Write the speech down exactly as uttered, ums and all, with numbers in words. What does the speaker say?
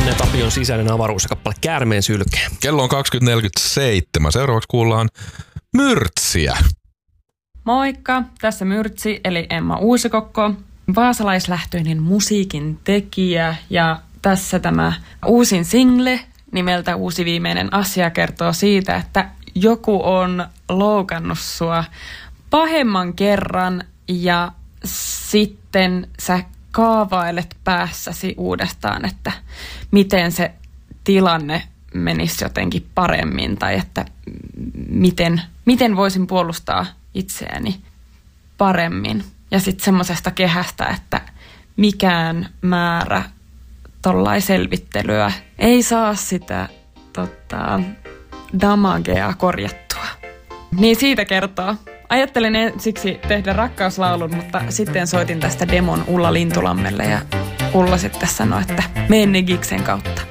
Janne Tapion Sisäinen avaruus ja kappale Käärmeen sylkeä. Kello on kaksikymmentä neljäkymmentäseitsemän. Seuraavaksi kuullaan Myrtsiä. Moikka, tässä Myrtsi eli Emma Uusikokko, vaasalaislähtöinen musiikin tekijä ja tässä tämä uusin single nimeltä Uusi viimeinen asia kertoo siitä, että joku on loukannut sua pahemman kerran ja sitten sä kaavailet päässäsi uudestaan, että miten se tilanne menisi jotenkin paremmin tai että miten, miten voisin puolustaa itseäni paremmin. Ja sitten semmoisesta kehästä, että mikään määrä tollai selvittelyä ei saa sitä tota, damagea korjattua. Niin siitä kertoo. Ajattelin siksi tehdä rakkauslaulun, mutta sitten soitin tästä demon Ulla Lintulammelle ja Ulla sitten sanoi, että mene Gigsen kautta.